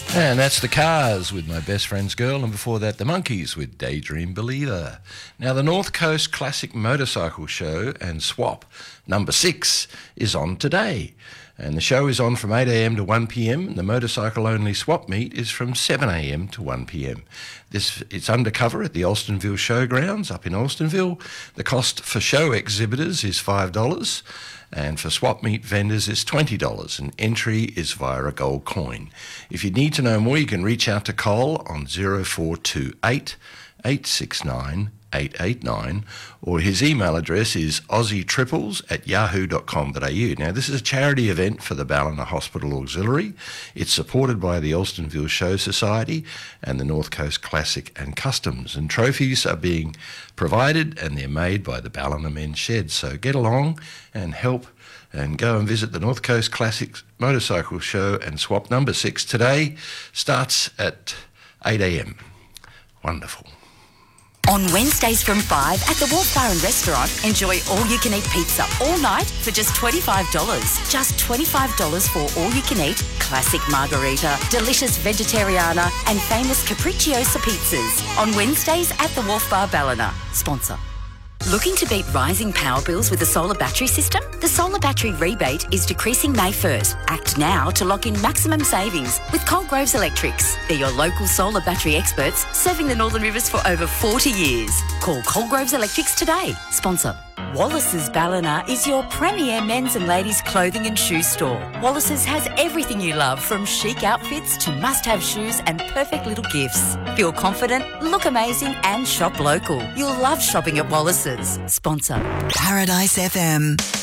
And that's the Cars with My Best Friend's Girl, and before that the Monkees with Daydream Believer. Now the North Coast Classic Motorcycle Show and Swap number 6 is on today. And the show is on from 8am to 1pm, and the motorcycle-only swap meet is from 7am to 1pm. It's undercover at the Alstonville Showgrounds up in Alstonville. The cost for show exhibitors is $5, and for swap meet vendors is $20, and entry is via a gold coin. If you need to know more, you can reach out to Cole on 0428 869 889, or his email address is aussietriples@yahoo.com.au. Now, this is a charity event for the Ballina Hospital Auxiliary. It's supported by the Alstonville Show Society and the North Coast Classic and Customs, and trophies are being provided and they're made by the Ballina Men's Shed. So get along and help and go and visit the North Coast Classic Motorcycle Show and Swap number 6 today. Starts at 8am. Wonderful. On Wednesdays from 5 at the Wharf Bar and Restaurant, enjoy all-you-can-eat pizza all night for just $25. Just $25 for all-you-can-eat classic margarita, delicious vegetariana and famous capricciosa pizzas. On Wednesdays at the Wharf Bar Ballina. Sponsor. Looking to beat rising power bills with a solar battery system? The solar battery rebate is decreasing May 1st. Act now to lock in maximum savings with Coldgroves Electrics. They're your local solar battery experts serving the Northern Rivers for over 40 years. Call Coldgroves Electrics today. Sponsor. Wallace's Ballina is your premier men's and ladies' clothing and shoe store. Wallace's has everything you love, from chic outfits to must-have shoes and perfect little gifts. Feel confident, look amazing and shop local. You'll love shopping at Wallace's. Sponsor. Paradise FM.